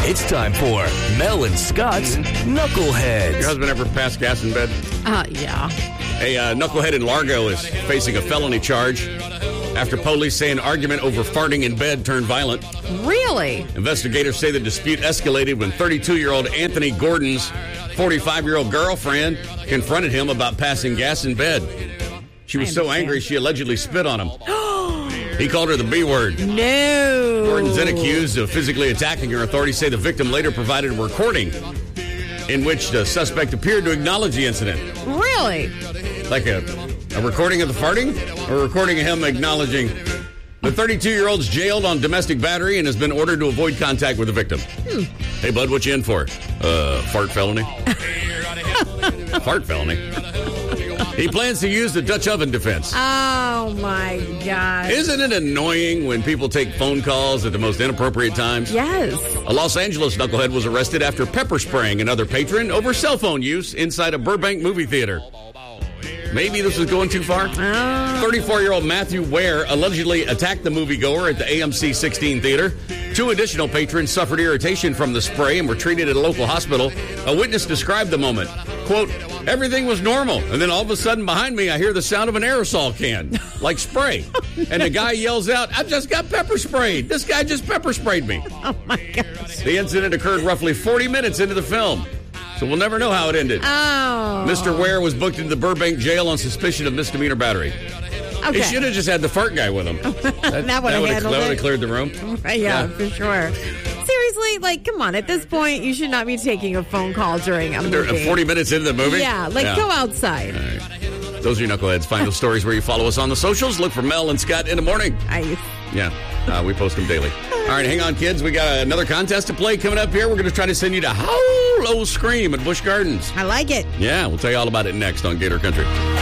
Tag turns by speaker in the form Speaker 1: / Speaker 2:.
Speaker 1: It's time for Mel and Scott's Knuckleheads.
Speaker 2: Your husband ever passed gas in bed?
Speaker 3: Yeah.
Speaker 2: A knucklehead in Largo is facing a felony charge after police say an argument over farting in bed turned violent.
Speaker 3: Really?
Speaker 2: Investigators say the dispute escalated when 32-year-old Anthony Gordon's 45-year-old girlfriend confronted him about passing gas in bed. She was so angry she allegedly spit on him. He called her the B word.
Speaker 3: No.
Speaker 2: Gordon's then accused of physically attacking her. Authorities say the victim later provided a recording in which the suspect appeared to acknowledge the incident.
Speaker 3: Really?
Speaker 2: Like a recording of the farting? Or a recording of him acknowledging... The 32-year-old's jailed on domestic battery and has been ordered to avoid contact with the victim. Hey, bud, what you in for? Fart felony? Fart felony? He plans to use the Dutch oven defense.
Speaker 3: Oh, my God.
Speaker 2: Isn't it annoying when people take phone calls at the most inappropriate times?
Speaker 3: Yes.
Speaker 2: A Los Angeles knucklehead was arrested after pepper spraying another patron over cell phone use inside a Burbank movie theater. Maybe this was going too far. 34-year-old Matthew Ware allegedly attacked the moviegoer at the AMC 16 theater. 2 additional patrons suffered irritation from the spray and were treated at a local hospital. A witness described the moment. Quote, everything was normal, and then all of a sudden behind me I hear the sound of an aerosol can, like spray. And the guy yells out, I just got pepper sprayed. This guy just pepper sprayed me.
Speaker 3: Oh, my gosh.
Speaker 2: The incident occurred roughly 40 minutes into the film. So we'll never know how it ended.
Speaker 3: Oh.
Speaker 2: Mr. Ware was booked into the Burbank jail on suspicion of misdemeanor battery.
Speaker 3: Okay.
Speaker 2: He should have just had the fart guy with him.
Speaker 3: That would have
Speaker 2: cleared the room.
Speaker 3: Yeah, for sure. Seriously, like, come on. At this point, you should not be taking a phone call during a movie.
Speaker 2: 40 minutes into the movie?
Speaker 3: Yeah, go outside.
Speaker 2: All right. Those are your knuckleheads. Find those stories where you follow us on the socials. Look for Mel and Scott in the morning.
Speaker 3: Nice.
Speaker 2: Yeah, we post them daily. All right, hang on, kids. We got another contest to play coming up here. We're going to try to send you to Howl O Scream at Busch Gardens.
Speaker 3: I like it.
Speaker 2: Yeah, we'll tell you all about it next on Gator Country.